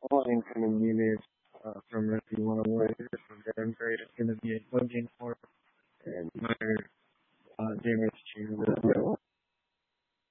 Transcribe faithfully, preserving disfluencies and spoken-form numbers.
all incoming units uh, from Resi one oh one from Darren Grade is going to be a plug-in for and minor uh, damage to the